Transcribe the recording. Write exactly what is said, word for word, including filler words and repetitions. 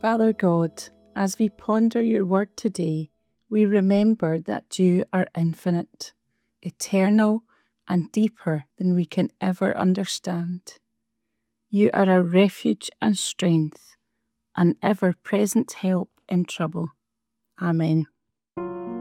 Father God, as we ponder your word today, we remember that you are infinite, eternal, and deeper than we can ever understand. You are our refuge and strength, an ever-present help in trouble. Amen.